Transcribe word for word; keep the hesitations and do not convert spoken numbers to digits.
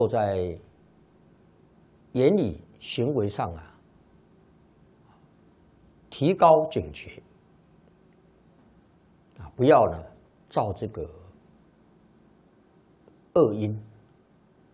都在言语行为上啊，提高警觉啊，不要呢造这个恶因。